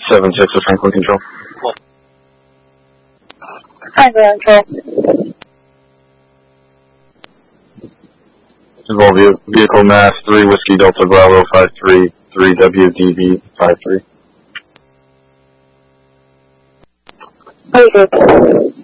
7-6 to Franklin Control. Franklin Control. Involve vehicle mass 3 Whiskey Delta Bravo 53 3WDB 53. Okay.